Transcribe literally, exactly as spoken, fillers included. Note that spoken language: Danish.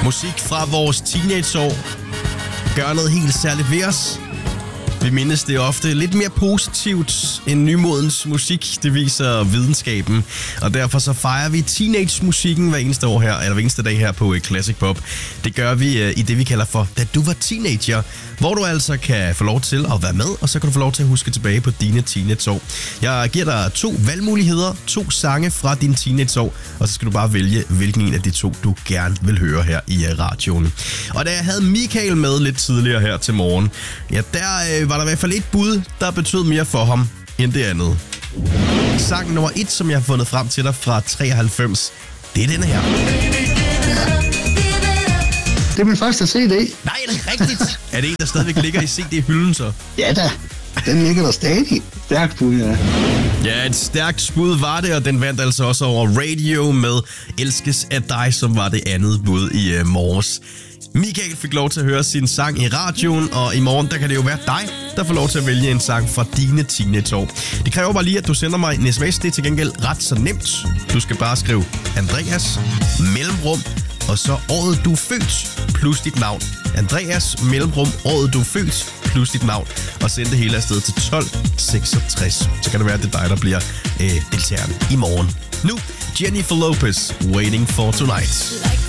Musik fra vores teenageår gør noget helt særligt ved os. Vi mindes det ofte lidt mere positivt end nymodens musik, det viser videnskaben. Og derfor så fejrer vi teenage-musikken hver eneste år her, eller hver eneste dag her på Classic Pop. Det gør vi i det, vi kalder for Da du var teenager, hvor du altså kan få lov til at være med, og så kan du få lov til at huske tilbage på dine teenageår. Jeg giver dig to valgmuligheder, to sange fra dine teenageår, og så skal du bare vælge, hvilken en af de to, du gerne vil høre her i radioen. Og da jeg havde Michael med lidt tidligere her til morgen, ja, der øh, var der i hvert fald et bud, der betød mere for ham end det andet. Sang nummer et, som jeg har fundet frem til dig fra treoghalvfems, det er denne her. Det er min første C D. Nej, er det rigtigt? Er det en, der stadigvæk ligger i C D-hylden så? Ja da, den ligger der stadig. Stærkt bud, ja. Ja, et stærkt bud var det, og den vandt altså også over Radio med Elskes af dig, som var det andet bud i uh, morges. Michael fik lov til at høre sin sang i radioen, og i morgen der kan det jo være dig, der får lov til at vælge en sang fra dine teenageår. Det kræver bare lige, at du sender mig en sms. Det er til gengæld ret så nemt. Du skal bare skrive Andreas, mellemrum, og så året du er født, plus dit navn. Andreas, mellemrum, året du er født, plus dit navn. Og send det hele afsted til tolv seksogtres. Så kan det være, at det er dig, der bliver øh, deltageren i morgen. Nu, Jennifer Lopez, Waiting for Tonight.